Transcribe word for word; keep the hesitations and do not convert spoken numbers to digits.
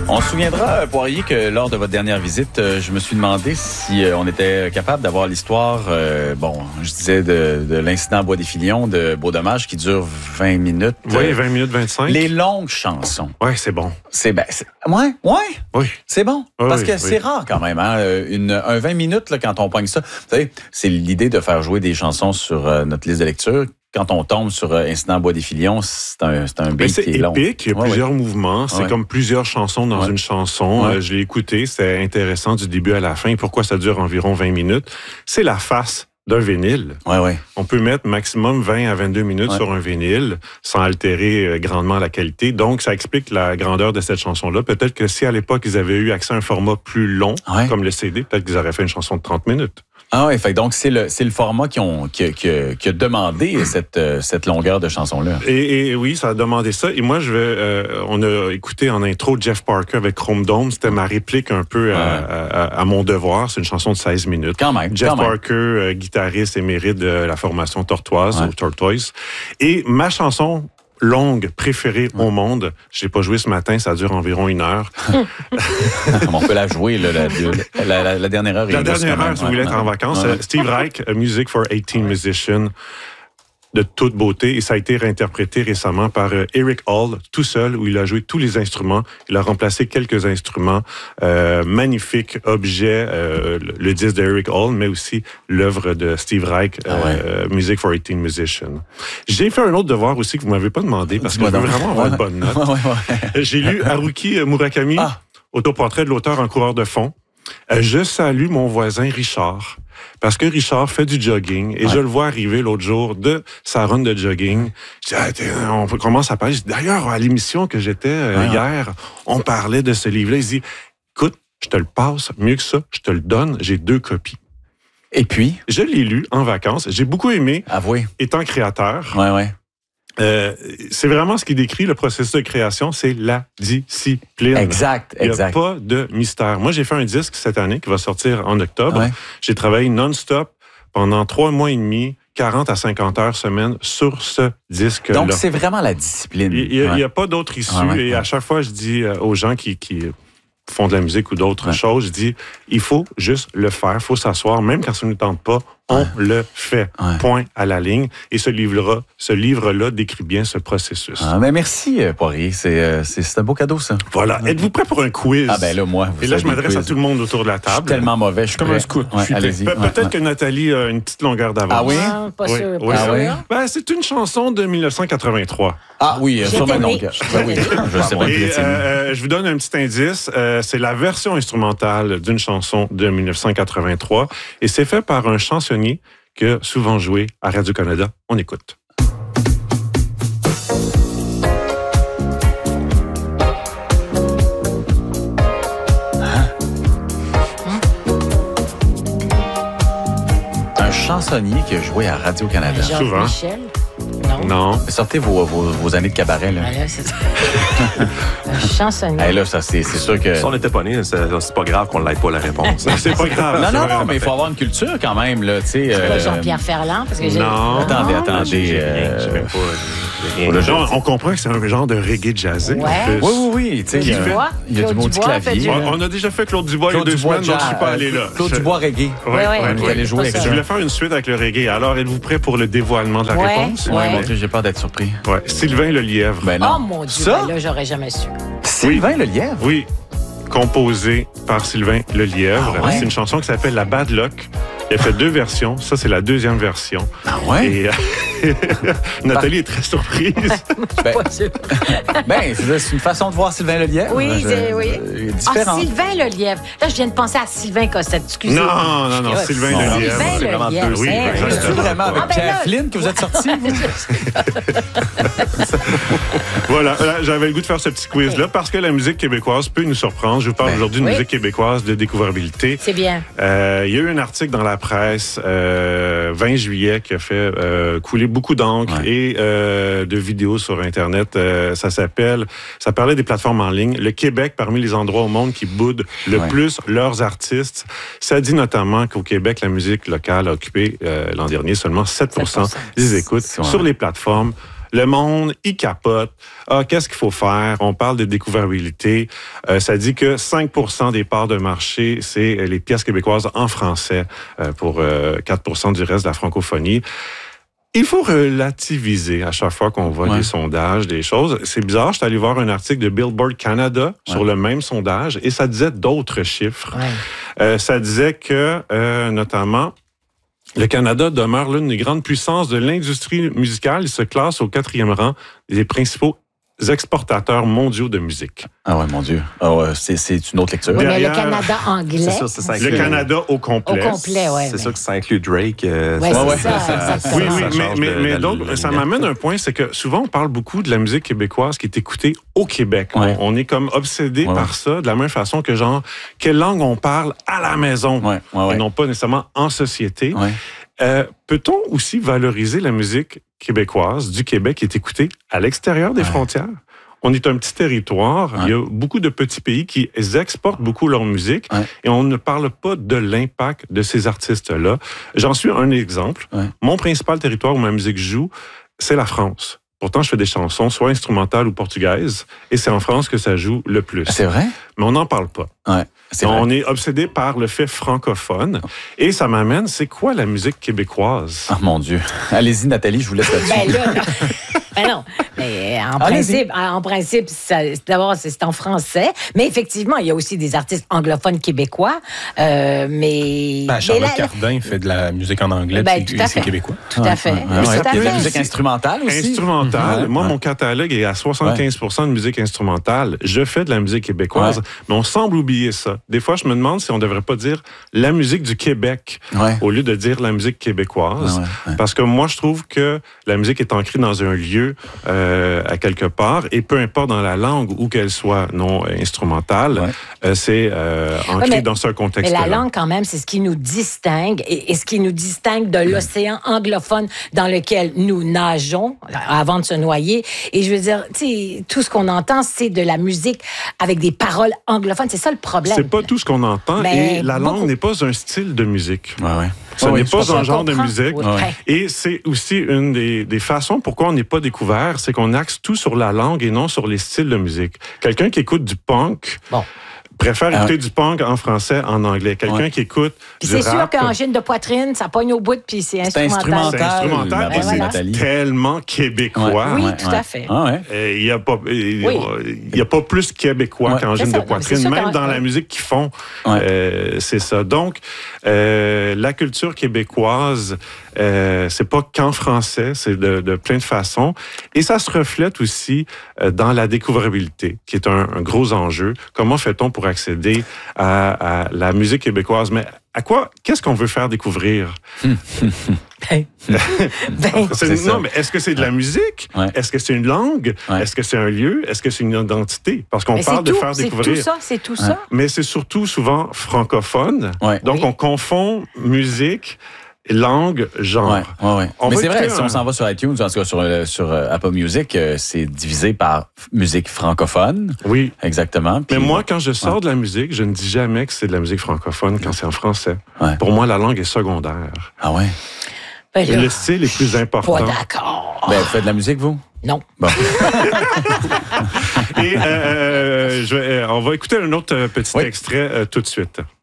On se souviendra, Poirier, que lors de votre dernière visite, je me suis demandé si on était capable d'avoir l'histoire, euh, bon, je disais de, de l'incident à Bois-des-Filions de Beau-Dommage qui dure vingt minutes. Oui, vingt minutes, vingt-cinq. Les longues chansons. Oui, c'est bon. C'est ben, c'est, ouais, ouais. Oui. C'est bon. Oui, parce que oui. c'est rare quand même, hein, une, un vingt minutes là, quand on pogne ça. Vous savez, c'est l'idée de faire jouer des chansons sur euh, notre liste de lecture. Quand on tombe sur euh, Incident à Bois-des-Filions, c'est un, c'est un beat qui est long. C'est épique, il y a ouais, plusieurs ouais. mouvements, c'est ouais. comme plusieurs chansons dans ouais. une chanson. Ouais. Euh, je l'ai écouté, c'est intéressant du début à la fin. Pourquoi ça dure environ vingt minutes? C'est la face d'un vinyle. Ouais, ouais. On peut mettre maximum vingt à vingt-deux minutes ouais. sur un vinyle sans altérer grandement la qualité. Donc, ça explique la grandeur de cette chanson-là. Peut-être que si à l'époque, ils avaient eu accès à un format plus long, ouais. comme le C D, peut-être qu'ils auraient fait une chanson de trente minutes. Ah oui, fait donc c'est le c'est le format qui ont qui, qui, qui a demandé cette cette longueur de chanson là. Et, et oui, ça a demandé ça. Et moi, je vais euh, on a écouté en intro Jeff Parker avec Chrome Dome. C'était ma réplique un peu à, ouais. à, à, à Mon Devoir. C'est une chanson de seize minutes. Quand même. Jeff quand Parker, même. Euh, guitariste émérite de la formation Tortoise ouais. ou Tortoise. Et ma chanson longue préférée ouais. au monde. Je l'ai pas jouée ce matin, ça dure environ une heure. On peut la jouer, là, la, la, la, la dernière heure. La dernière heure, si vous voulez être en vacances. Ouais. Steve Reich, Music for eighteen Musicians, de toute beauté. Et ça a été réinterprété récemment par Eric Hall, tout seul, où il a joué tous les instruments. Il a remplacé quelques instruments. Euh, magnifique objet, euh, le disque d'Eric Hall, mais aussi l'œuvre de Steve Reich, euh, ah ouais. Music for eighteen Musicians. J'ai fait un autre devoir aussi que vous m'avez pas demandé, parce que je veux vraiment avoir une bonne note. Ouais, ouais, ouais. J'ai lu Haruki Murakami, ah. autoportrait de l'auteur en coureur de fond. Je salue mon voisin Richard, parce que Richard fait du jogging et ouais. je le vois arriver l'autre jour de sa run de jogging. Je dis, ah, on commence à parler. Je dis, d'ailleurs, à l'émission que j'étais euh, ouais. hier, on parlait de ce livre-là. Il dit, écoute, je te le passe, mieux que ça, je te le donne, j'ai deux copies. Et puis? Je l'ai lu en vacances. J'ai beaucoup aimé, avouez. Étant créateur. Ouais, ouais. Euh, c'est vraiment ce qui décrit le processus de création, c'est la discipline. Exact, exact. Il n'y a pas de mystère. Moi, j'ai fait un disque cette année qui va sortir en octobre. Ouais. J'ai travaillé non-stop pendant trois mois et demi, quarante à cinquante heures semaine sur ce disque-là. Donc, c'est vraiment la discipline. Il n'y a, ouais. a pas d'autre issue. Ouais, ouais, et ouais. à chaque fois, je dis aux gens qui... qui font de la musique ou d'autres ouais. choses, je dis, il faut juste le faire, il faut s'asseoir, même quand ça ne nous tente pas, on ouais. le fait. Ouais. Point à la ligne. Et ce livre-là, ce livre-là décrit bien ce processus. Ah, mais merci, Poirier. C'est, c'est, c'est un beau cadeau, ça. Voilà. Ouais. Êtes-vous prêt pour un quiz? Ah ben là, moi, vous Et là, je m'adresse à tout le monde autour de la table. Je suis tellement mauvais. Je suis comme un scout. Ouais, allez-y. Pe- peut-être ouais. que Nathalie a une petite longueur d'avance. Ah oui? Ah, pas oui. sûr. Oui. Pas Ah, sûr. oui? Ben, c'est une chanson de dix-neuf cent quatre-vingt-trois. Ah oui, sur ma longueur. Ben oui, je sais pas. Et euh, je vous donne un petit indice. Euh, c'est la version instrumentale d'une chanson de dix-neuf cent quatre-vingt-trois. Et c'est fait par un chansonnier qui a souvent joué à Radio-Canada. On écoute. Un chansonnier qui a joué à Radio-Canada. Georges souvent. Michel? Non. Non. Sortez vos, vos, vos années de cabaret, là. Ah, là c'est un chansonnier. Hey, là, ça, c'est, c'est sûr que... Si on n'était pas né, c'est, c'est pas grave qu'on n'aille pas la réponse. C'est pas grave. Non, non, non, mais il faut avoir une culture quand même, là, tu sais. C'est pas euh... Jean-Pierre Ferland? Parce que j'ai... Non. Attendez, non, attendez. J'ai euh... rien, j'ai même pas... J'ai Le genre, on comprend que c'est un genre de reggae jazzé. Ouais. En plus. Oui, oui, oui. Tu sais, il y a, Dubois. il y a du maudit Dubois fait clavier. du- On, on a déjà fait Claude Dubois il y a deux semaines, donc je suis pas allé là. Claude Dubois reggae. Ouais, Ouais, ouais, ouais, ok. Vous allez jouer Pas avec ça. Je voulais faire une suite avec le reggae. Alors, êtes-vous prêts pour le dévoilement de la Ouais. réponse? Ouais. Mon Dieu, j'ai peur d'être surpris. Ouais. Sylvain Lelièvre. Ben Oh non. mon Dieu, Ça? ben là, j'aurais jamais su. Sylvain Lelièvre? Oui, composé par Sylvain Lelièvre. Ah ouais? C'est une chanson qui s'appelle La Bad Luck. Il a fait deux versions. Ça, c'est la deuxième version. Ah ouais? Et euh, Nathalie est très surprise. Ben, Pas sûr. ben, c'est c'est une façon de voir Sylvain Lelièvre. Oui, Je- c'est- oui. euh, Ah, différente. Sylvain Lelièvre. Là, je viens de penser à Sylvain Cossette. Excusez. Non, non, non, Ouais. Sylvain Non, Lelièvre. Sylvain C'est vraiment Lelièvre, deux. Oui, c'est- exactement. C'est vraiment avec Ah, ben Pierre là- Flynn que vous êtes sortis? Voilà, là, j'avais le goût de faire ce petit quiz-là parce que la musique québécoise peut nous surprendre. Je vous parle Ben, aujourd'hui d'une oui. musique québécoise de découvrabilité. C'est bien. Euh, il y a eu un article dans la presse euh, vingt juillet qui a fait euh, couler beaucoup d'encre Ouais. et euh, de vidéos sur Internet. Euh, ça s'appelle, ça parlait des plateformes en ligne. Le Québec, parmi les endroits au monde qui boudent le Ouais. plus leurs artistes. Ça dit notamment qu'au Québec, la musique locale a occupé euh, l'an dernier seulement sept pour cent sept pour cent. des écoutes C'est- ouais. sur les plateformes. Le monde, il capote. Ah, qu'est-ce qu'il faut faire? On parle de découvrabilité. Euh, ça dit que cinq pour cent des parts de marché, c'est les pièces québécoises en français euh, pour euh, quatre pour cent du reste de la francophonie. Il faut relativiser à chaque fois qu'on voit ouais. des sondages, des choses. C'est bizarre, je suis allé voir un article de Billboard Canada ouais. sur le même sondage et ça disait d'autres chiffres. Ouais. Euh, ça disait que, euh, notamment, le Canada demeure l'une des grandes puissances de l'industrie musicale. Il se classe au quatrième rang des principaux exportateurs mondiaux de musique. Ah ouais, mon Dieu. Ah ouais, c'est, c'est une autre lecture. Oui, Derrière, mais le Canada anglais. C'est ça, c'est ça le Canada au complet. Au complet, oui. C'est mais... sûr que ça inclut Drake. Euh, ouais, ça, c'est ça, ça, ça, oui, oui, ça mais, mais, de, mais de, donc, de, ça m'amène à un point, c'est que souvent, on parle beaucoup de la musique québécoise qui est écoutée au Québec. Ouais. On, on est comme obsédé ouais, par ouais. ça, de la même façon que, genre, quelle langue on parle à la maison, ouais, ouais, ouais. et non pas nécessairement en société. Ouais. Euh, peut-on aussi valoriser la musique québécoise du Québec qui est écoutée à l'extérieur des ouais. frontières? On est un petit territoire. Ouais. Il y a beaucoup de petits pays qui exportent beaucoup leur musique ouais. et on ne parle pas de l'impact de ces artistes-là. J'en suis un exemple. Ouais. Mon principal territoire où ma musique joue, c'est la France. Pourtant, je fais des chansons, soit instrumentales ou portugaises, et c'est en France que ça joue le plus. C'est vrai? Mais on n'en parle pas. Ouais, c'est on vrai. est obsédé par le fait francophone. Et ça m'amène, c'est quoi la musique québécoise? Ah, mon Dieu. Allez-y, Nathalie, je vous laisse là-dessus. Ben là, là. Ben non. Mais en Allez-y. principe, en principe ça, d'abord, c'est en français. Mais effectivement, il y a aussi des artistes anglophones québécois. Euh, mais. Ben, Charlotte mais là, Cardin fait de la musique en anglais, ben, puis tout à c'est fait. québécois. Tout à fait. Ouais, Tout ouais, à ouais. Il y a de la fait. musique instrumentale aussi. Instrumentale. Ouais, Moi, ouais. mon catalogue est à soixante-quinze pour cent de musique instrumentale. Je fais de la musique québécoise, ouais. mais on semble oublier ça. Des fois, je me demande si on ne devrait pas dire la musique du Québec ouais. au lieu de dire la musique québécoise. Ouais, ouais. Parce que moi, je trouve que la musique est ancrée dans un lieu euh, à quelque part, et peu importe dans la langue où qu'elle soit non instrumentale, ouais. euh, c'est euh, ancré ouais, mais, dans ce contexte-là. Mais la langue, quand même, c'est ce qui nous distingue et, et ce qui nous distingue de l'océan anglophone dans lequel nous nageons avant de se noyer. Et je veux dire, tu sais, tout ce qu'on entend, c'est de la musique avec des paroles anglophones. C'est ça le problème. C'est pas tout ce qu'on entend, mais et la beaucoup. langue n'est pas un style de musique. Ouais, ouais. Ce ouais, n'est ouais, pas un genre de comprends. musique. Oui. Ouais. Et c'est aussi une des, des façons pourquoi on n'est pas découvert, c'est qu'on axe tout sur la langue et non sur les styles de musique. Quelqu'un qui écoute du punk bon. préfère Ah. écouter du punk en français, en anglais. Quelqu'un Ouais. qui écoute Puis du c'est sûr rap, qu'en gine de poitrine, ça pogne au bout, puis c'est C'est instrumental. c'est instrumental, Ben et c'est voilà. tellement québécois. Oui, Ouais, tout ouais. à fait. Ah ouais. Euh, Il n'y a, pas- il Oui. y a pas plus québécois Ouais. qu'en C'est gine ça. de Non, mais c'est poitrine, sûr même qu'en- dans la ouais. musique qu'ils font. Ouais. Euh, c'est ça. Donc, euh, la culture québécoise, euh, c'est pas qu'en français, c'est de, de plein de façons. Et ça se reflète aussi euh, dans la découvrabilité, qui est un, un gros enjeu. Comment fait-on pour accéder à, à la musique québécoise? Mais à quoi, qu'est-ce qu'on veut faire découvrir? Ben, ben, C'est- C'est ça. non, mais est-ce que c'est de la musique? Ouais. Est-ce que c'est une langue? Ouais. Est-ce que c'est un lieu? Est-ce que c'est une identité? Parce qu'on mais parle c'est de tout, faire c'est découvrir. tout ça, c'est tout ça. Mais c'est surtout souvent francophone. Ouais. Donc, Oui. on confond musique, langue, genre. Ouais, ouais, ouais. On Mais va c'est vrai, écouter si un- on s'en va sur iTunes, en tout cas sur, euh, sur euh, Apple Music, euh, c'est divisé par musique francophone. Oui. Exactement. Puis, Mais moi, quand je sors ouais. de la musique, je ne dis jamais que c'est de la musique francophone quand c'est en français. Ouais. Pour moi, la langue est secondaire. Ah ouais? Ben Et là, le style est plus important. pas d'accord. Ben, vous faites de la musique, vous? Non. Bon. Et euh, je vais- euh, on va écouter un autre euh, petit Oui. extrait euh, tout de suite.